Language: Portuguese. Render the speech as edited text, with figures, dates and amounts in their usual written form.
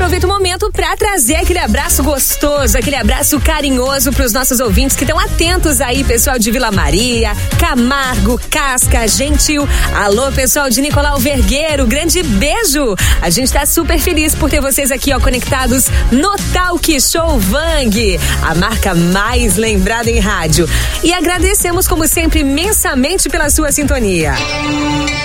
aproveito o momento para trazer aquele abraço gostoso, aquele abraço carinhoso para os nossos ouvintes que estão atentos aí, pessoal de Vila Maria, Camargo, Casca, Gentil. Alô, pessoal de Nicolau Vergueiro, grande beijo. A gente tá super feliz por ter vocês aqui, ó, conectados no Talk Show Vang, a marca mais lembrada em rádio. E agradecemos, como sempre, imensamente pela sua sintonia.